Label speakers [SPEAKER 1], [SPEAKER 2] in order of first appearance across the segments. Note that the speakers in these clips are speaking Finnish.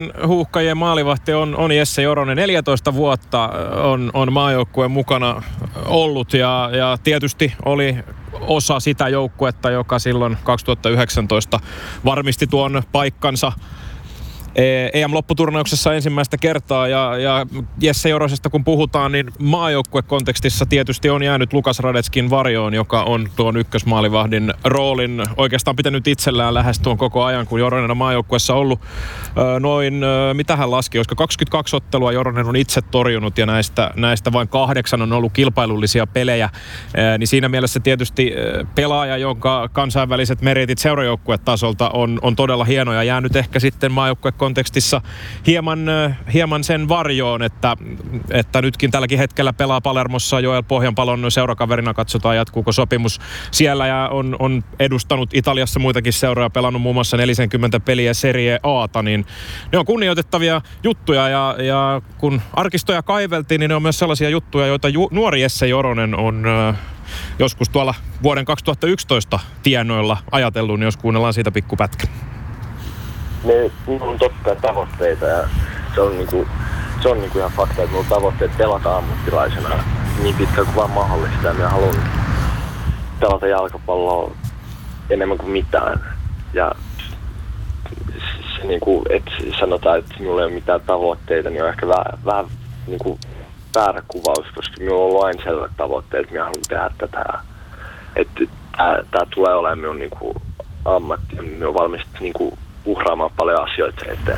[SPEAKER 1] Huuhkajien maalivahti on Jesse Joronen. 14 vuotta on maajoukkueen mukana ollut ja tietysti oli osa sitä joukkuetta, joka silloin 2019 varmisti tuon paikkansa EM-lopputurnauksessa ensimmäistä kertaa ja Jesse Jorosesta kun puhutaan, niin maajoukkuekontekstissa tietysti on jäänyt Lukas Radetskin varjoon, joka on tuon ykkösmaalivahdin roolin oikeastaan pitänyt itsellään lähes tuon koko ajan, kun Joronen on maajoukkuessa ollut noin, mitä hän laski, olisiko 22 ottelua Joronen on itse torjunut ja näistä vain 8 on ollut kilpailullisia pelejä, niin siinä mielessä tietysti pelaaja, jonka kansainväliset meritit seurajoukkuetasolta on todella hieno ja jäänyt ehkä sitten maajoukkuekontekstissa hieman sen varjoon, että nytkin tälläkin hetkellä pelaa Palermossa Joel Pohjanpalon seurakaverina, katsotaan jatkuuko sopimus siellä ja on edustanut Italiassa muitakin seuroja, pelannut muun muassa 40 peliä Serie A:ta, niin ne on kunnioitettavia juttuja ja kun arkistoja kaiveltiin, niin ne on myös sellaisia juttuja, joita nuori Jesse Joronen on joskus tuolla vuoden 2011 tienoilla ajatellut, niin jos kuunnellaan siitä pikkupätkä.
[SPEAKER 2] Ne on totta tavoitteita ja se on ihan fakta, että minulla on tavoitteet pelata ammattilaisena niin pitkään kuin vaan mahdollista ja minä haluan pelata jalkapalloa enemmän kuin mitään. Ja se että sanotaan, että minulla ei ole mitään tavoitteita, niin on ehkä vähän väärä kuvaus, koska minulla on ollut aina selvät tavoitteet, että minä haluan tehdä tätä. Että tämä tulee olemaan minun ammatti ja minä olen valmis uhraamaan paljon asioita eteen.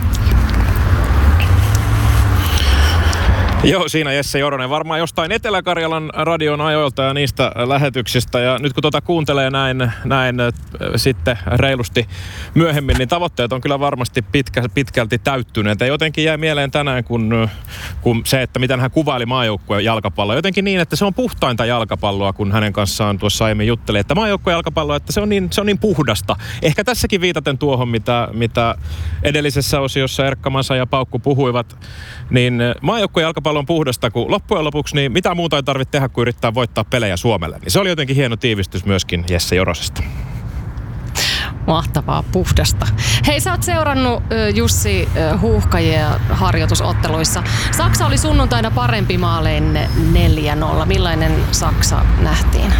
[SPEAKER 1] Joo, siinä Jesse Joronen varmaan jostain Etelä-Karjalan radion ajoilta ja niistä lähetyksistä. Ja nyt kun kuuntelee näin sitten reilusti myöhemmin, niin tavoitteet on kyllä varmasti pitkälti täyttyneet. Ja jotenkin jäi mieleen tänään, kun se, että miten hän kuvaili maajoukkueen jalkapalloa. Jotenkin niin, että se on puhtainta jalkapalloa, kun hänen kanssaan tuossa aiemmin jutteli. Että maajoukkueen jalkapalloa, että se on niin puhdasta. Ehkä tässäkin viitaten tuohon, mitä edellisessä osiossa Erkka Masa ja Paukku puhuivat, niin maajoukkueen jalkapallo on puhdasta, kun loppujen lopuksi niin mitä muuta ei tarvitse tehdä kuin yrittää voittaa pelejä Suomelle. Niin se oli jotenkin hieno tiivistys myöskin Jesse Jorosesta.
[SPEAKER 3] Mahtavaa, puhdasta. Hei, sä oot seurannut Jussi Huuhkajia harjoitusotteluissa. Saksa oli sunnuntaina parempi maalein 4-0. Millainen Saksa nähtiin?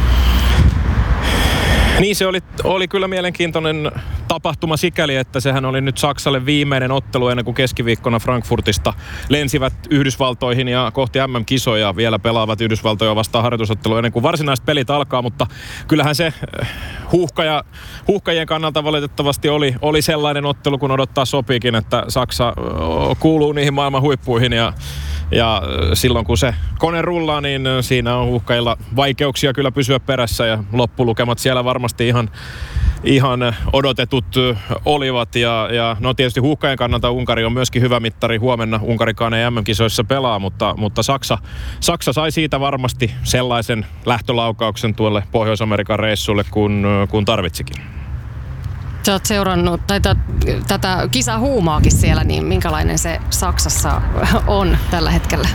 [SPEAKER 1] Niin, se oli kyllä mielenkiintoinen tapahtuma sikäli, että sehän oli nyt Saksalle viimeinen ottelu ennen kuin keskiviikkona Frankfurtista lensivät Yhdysvaltoihin ja kohti MM-kisoja vielä pelaavat Yhdysvaltoja vastaan harjoitusottelua ennen kuin varsinaiset pelit alkaa, mutta kyllähän se huuhkajien kannalta valitettavasti oli sellainen ottelu, kun odottaa sopiikin, että Saksa kuuluu niihin maailman huippuihin ja silloin kun se kone rullaa, niin siinä on huuhkajilla vaikeuksia kyllä pysyä perässä ja loppulukemat siellä varmasti ihan odotetut olivat ja no tietysti huuhkajien kannalta Unkari on myöskin hyvä mittari. Huomenna Unkarikaan ei MM-kisoissa pelaa, mutta Saksa sai siitä varmasti sellaisen lähtölaukauksen tuolle Pohjois-Amerikan reissulle kun tarvitsikin.
[SPEAKER 3] Sä oot seurannut tätä kisahuumaakin siellä, niin minkälainen se Saksassa on tällä hetkellä?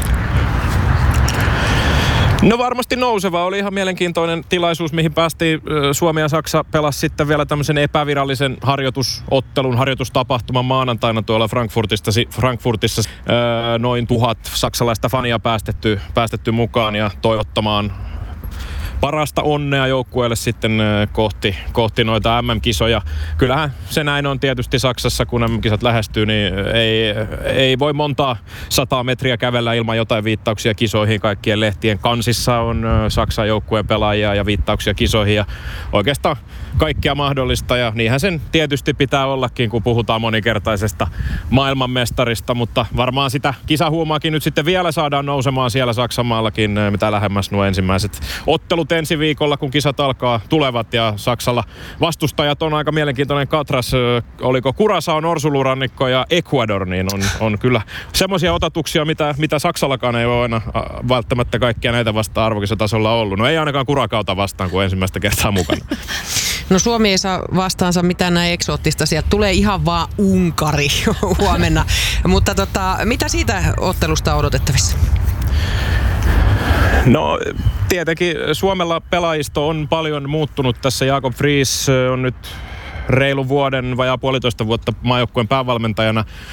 [SPEAKER 1] No varmasti nouseva. Oli ihan mielenkiintoinen tilaisuus, mihin päästiin. Suomi ja Saksa pelasi sitten vielä tämmöisen epävirallisen harjoitustapahtuman maanantaina tuolla Frankfurtissa. Noin 1000 saksalaista fania päästetty mukaan ja toivottamaan parasta onnea joukkueelle sitten kohti noita MM-kisoja. Kyllähän se näin on tietysti Saksassa, kun MM-kisat lähestyy, niin ei voi montaa 100 metriä kävellä ilman jotain viittauksia kisoihin. Kaikkien lehtien kansissa on Saksan joukkueen pelaajia ja viittauksia kisoihin ja oikeastaan kaikkea mahdollista. Ja niinhän sen tietysti pitää ollakin, kun puhutaan monikertaisesta maailmanmestarista, mutta varmaan sitä kisahuumaakin nyt sitten vielä saadaan nousemaan siellä Saksanmaallakin, mitä lähemmäs nuo ensimmäiset ottelut ensi viikolla, kun kisat tulevat ja Saksalla vastustajat on aika mielenkiintoinen katras. Oliko Curaçao, Norsulurannikko ja Ecuador, niin on kyllä semmoisia otatuksia, mitä Saksallakaan ei ole aina välttämättä kaikkia näitä vastaan arvokisatasolla ollut. No ei ainakaan Curaçaota vastaan, kun ensimmäistä kertaa mukana.
[SPEAKER 4] No Suomi ei saa vastaansa mitään näin eksoottista. Sieltä tulee ihan vaan Unkari huomenna. Mutta mitä siitä ottelusta on odotettavissa?
[SPEAKER 1] No tietenkin Suomella pelaajisto on paljon muuttunut tässä. Jakob Friis on nyt reilu vuoden, vajaa puolitoista vuotta maajoukkueen päävalmentajana.